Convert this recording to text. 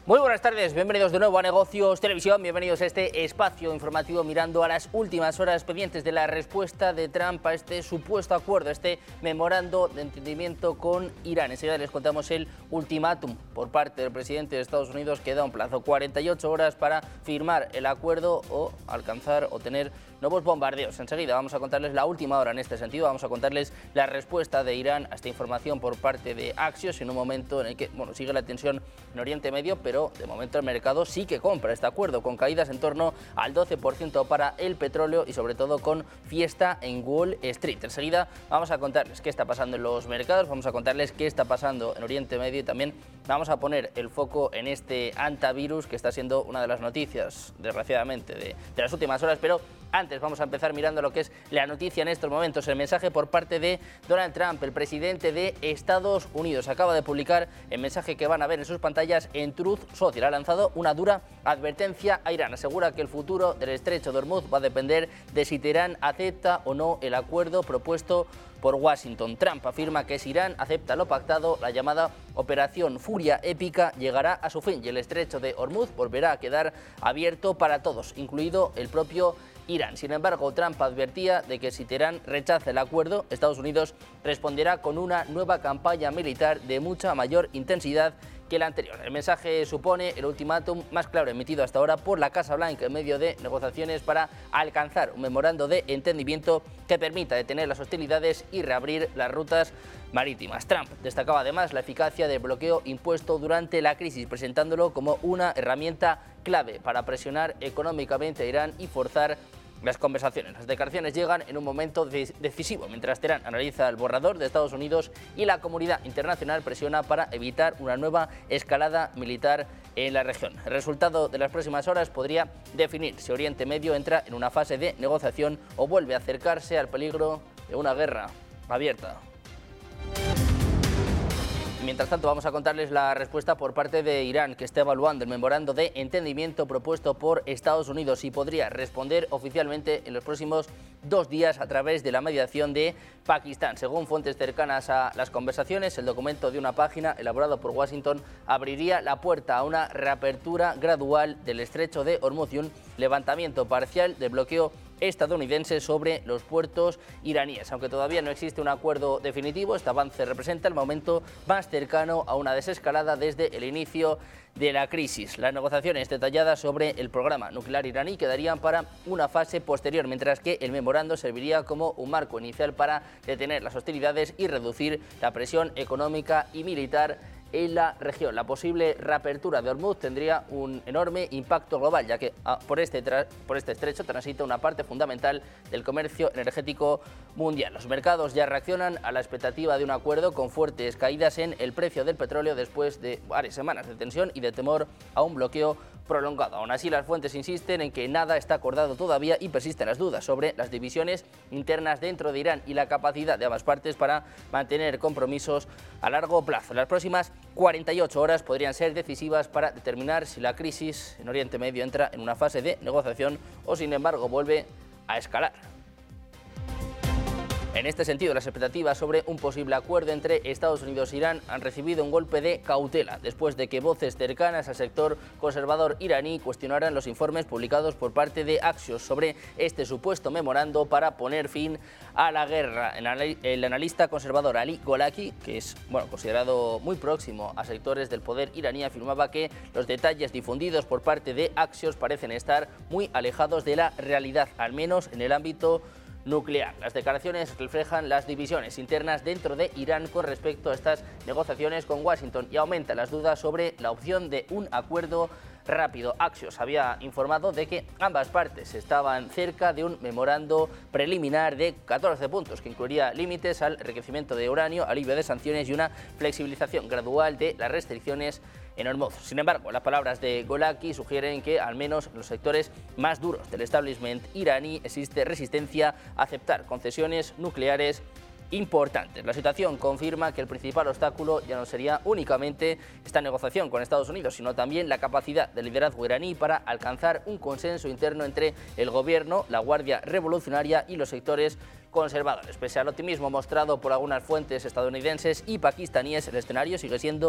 Muy buenas tardes, bienvenidos de nuevo a Negocios Televisión, bienvenidos a este espacio informativo mirando a las últimas horas pendientes de la respuesta de Trump a este supuesto acuerdo, este memorando de entendimiento con Irán. Enseguida les contamos el ultimátum por parte del presidente de Estados Unidos que da un plazo, 48 horas para firmar el acuerdo o alcanzar o tener nuevos bombardeos. Enseguida vamos a contarles la última hora en este sentido, vamos a contarles la respuesta de Irán a esta información por parte de Axios en un momento en el que sigue la tensión en Oriente Medio, pero de momento el mercado sí que compra este acuerdo, con caídas en torno al 12% para el petróleo y sobre todo con fiesta en Wall Street. Enseguida vamos a contarles qué está pasando en los mercados, vamos a contarles qué está pasando en Oriente Medio y también vamos a poner el foco en este antivirus que está siendo una de las noticias, desgraciadamente, de las últimas horas, pero antes vamos a empezar mirando lo que es la noticia en estos momentos, el mensaje por parte de Donald Trump, el presidente de Estados Unidos. Acaba de publicar el mensaje que van a ver en sus pantallas en Truth Social. Ha lanzado una dura advertencia a Irán. Asegura que el futuro del estrecho de Hormuz va a depender de si Teherán acepta o no el acuerdo propuesto por Washington. Trump afirma que si Irán acepta lo pactado, la llamada Operación Furia Épica llegará a su fin y el estrecho de Hormuz volverá a quedar abierto para todos, incluido el propio Irán. Sin embargo, Trump advertía de que si Teherán rechaza el acuerdo, Estados Unidos responderá con una nueva campaña militar de mucha mayor intensidad que la anterior. El mensaje supone el ultimátum más claro emitido hasta ahora por la Casa Blanca en medio de negociaciones para alcanzar un memorando de entendimiento que permita detener las hostilidades y reabrir las rutas marítimas. Trump destacaba además la eficacia del bloqueo impuesto durante la crisis, presentándolo como una herramienta clave para presionar económicamente a Irán y forzar las conversaciones. Las declaraciones llegan en un momento decisivo, mientras Teherán analiza el borrador de Estados Unidos y la comunidad internacional presiona para evitar una nueva escalada militar en la región. El resultado de las próximas horas podría definir si Oriente Medio entra en una fase de negociación o vuelve a acercarse al peligro de una guerra abierta. Mientras tanto, vamos a contarles la respuesta por parte de Irán, que está evaluando el memorando de entendimiento propuesto por Estados Unidos y podría responder oficialmente en los próximos 2 días a través de la mediación de Pakistán. Según fuentes cercanas a las conversaciones, el documento de una página elaborado por Washington abriría la puerta a una reapertura gradual del estrecho de Hormuz y un levantamiento parcial del bloqueo estadounidense sobre los puertos iraníes. Aunque todavía no existe un acuerdo definitivo, este avance representa el momento más cercano a una desescalada desde el inicio de la crisis. Las negociaciones detalladas sobre el programa nuclear iraní quedarían para una fase posterior, mientras que el memorando serviría como un marco inicial para detener las hostilidades y reducir la presión económica y militar en la región. La posible reapertura de Hormuz tendría un enorme impacto global, ya que por este estrecho transita una parte fundamental del comercio energético mundial. Los mercados ya reaccionan a la expectativa de un acuerdo con fuertes caídas en el precio del petróleo después de varias semanas de tensión y de temor a un bloqueo prolongado. Aún así, las fuentes insisten en que nada está acordado todavía y persisten las dudas sobre las divisiones internas dentro de Irán y la capacidad de ambas partes para mantener compromisos a largo plazo. Las próximas 48 horas podrían ser decisivas para determinar si la crisis en Oriente Medio entra en una fase de negociación o, sin embargo, vuelve a escalar. En este sentido, las expectativas sobre un posible acuerdo entre Estados Unidos e Irán han recibido un golpe de cautela después de que voces cercanas al sector conservador iraní cuestionaran los informes publicados por parte de Axios sobre este supuesto memorando para poner fin a la guerra. El analista conservador Ali Golaki, que es considerado muy próximo a sectores del poder iraní, afirmaba que los detalles difundidos por parte de Axios parecen estar muy alejados de la realidad, al menos en el ámbito nuclear. Las declaraciones reflejan las divisiones internas dentro de Irán con respecto a estas negociaciones con Washington y aumentan las dudas sobre la opción de un acuerdo rápido. Axios había informado de que ambas partes estaban cerca de un memorando preliminar de 14 puntos que incluiría límites al enriquecimiento de uranio, alivio de sanciones y una flexibilización gradual de las restricciones en Hormuz. Sin embargo, las palabras de Golaki sugieren que al menos en los sectores más duros del establishment iraní existe resistencia a aceptar concesiones nucleares importantes. La situación confirma que el principal obstáculo ya no sería únicamente esta negociación con Estados Unidos, sino también la capacidad del liderazgo iraní para alcanzar un consenso interno entre el gobierno, la Guardia Revolucionaria y los sectores conservadores. Pese al optimismo mostrado por algunas fuentes estadounidenses y pakistaníes, el escenario sigue siendo